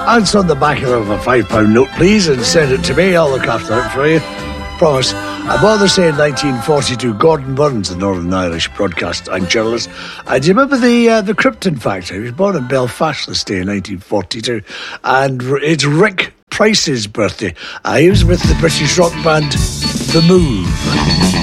answer on the back of a £5 note, please, and send it to me. I'll look after it for you. Promise. I bother saying 1942. Gordon Burns, the Northern Irish broadcaster and journalist. Do you remember the Krypton Factor? He was born in Belfast this day in 1942. And it's Rick Price's birthday. He was with the British rock band The Move.